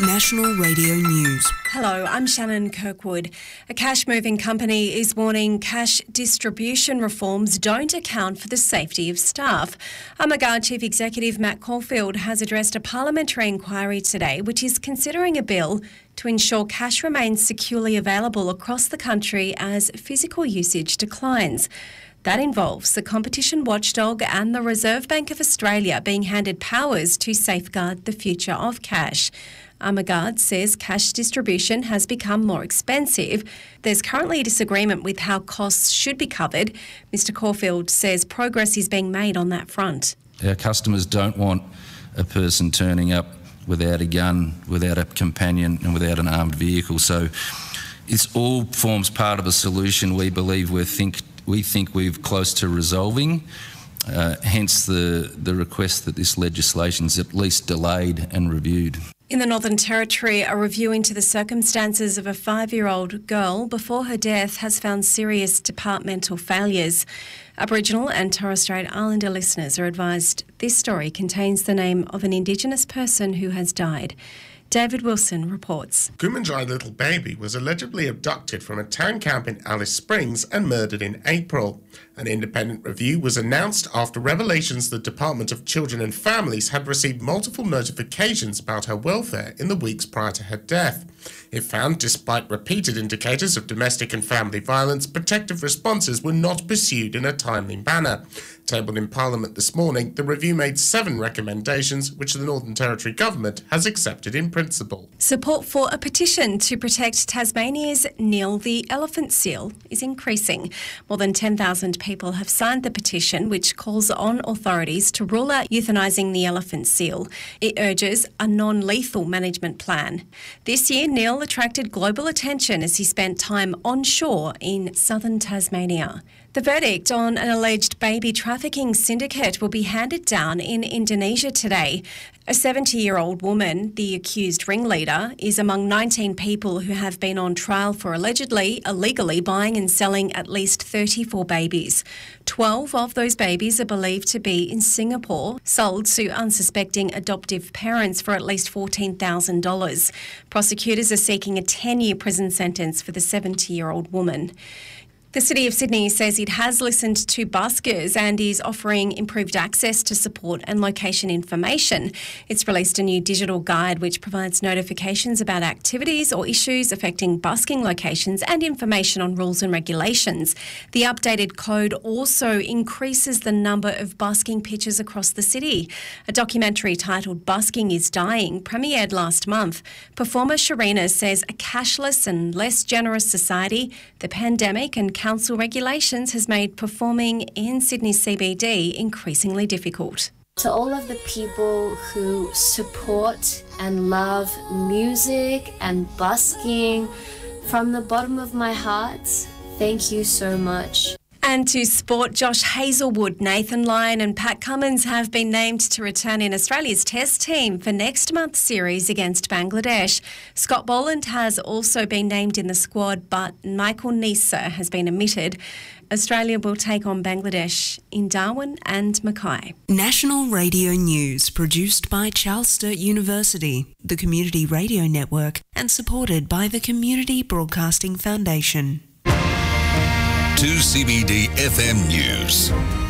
National Radio News. Hello, I'm Shannon Kirkwood. A cash moving company is warning cash distribution reforms don't account for the safety of staff. Amagard Chief Executive Matt Caulfield has addressed a parliamentary inquiry today which is considering a bill to ensure cash remains securely available across the country as physical usage declines. That involves the competition watchdog and the Reserve Bank of Australia being handed powers to safeguard the future of cash. Amagard says cash distribution has become more expensive. There's currently a disagreement with how costs should be covered. Mr Caulfield says progress is being made on that front. Our customers don't want a person turning up without a gun, without a companion and without an armed vehicle. So it all forms part of a solution we believe we're close to resolving. Hence the request that this legislation is at least delayed and reviewed. In the Northern Territory, a review into the circumstances of a 5-year-old girl before her death has found serious departmental failures. Aboriginal and Torres Strait Islander listeners are advised this story contains the name of an Indigenous person who has died. David Wilson reports. Gumanjai Little Baby was allegedly abducted from a town camp in Alice Springs and murdered in April. An independent review was announced after revelations the Department of Children and Families had received multiple notifications about her welfare in the weeks prior to her death. It found, despite repeated indicators of domestic and family violence, protective responses were not pursued in a timely manner. Tabled in Parliament this morning, the review made 7 recommendations which the Northern Territory Government has accepted in principle. Support for a petition to protect Tasmania's Neil the elephant seal is increasing. More than 10,000 people have signed the petition, which calls on authorities to rule out euthanising the elephant seal. It urges a non-lethal management plan. This year, Neil attracted global attention as he spent time on shore in southern Tasmania. The verdict on an alleged baby trafficking syndicate will be handed down in Indonesia today. A 70-year-old woman, the accused ringleader, is among 19 people who have been on trial for allegedly illegally buying and selling at least 34 babies. 12 of those babies are believed to be in Singapore, sold to unsuspecting adoptive parents for at least $14,000. Prosecutors are seeking a 10-year prison sentence for the 70-year-old woman. The City of Sydney says it has listened to buskers and is offering improved access to support and location information. It's released a new digital guide which provides notifications about activities or issues affecting busking locations and information on rules and regulations. The updated code also increases the number of busking pitches across the city. A documentary titled Busking is Dying premiered last month. Performer Sharina says a cashless and less generous society, the pandemic and council regulations has made performing in Sydney CBD increasingly difficult. To all of the people who support and love music and busking, from the bottom of my heart, thank you so much. And to sport, Josh Hazelwood, Nathan Lyon and Pat Cummins have been named to return in Australia's Test team for next month's series against Bangladesh. Scott Boland has also been named in the squad, but Michael Neser has been omitted. Australia will take on Bangladesh in Darwin and Mackay. National Radio News, produced by Charles Sturt University, the Community Radio Network, and supported by the Community Broadcasting Foundation. 2CBD FM News.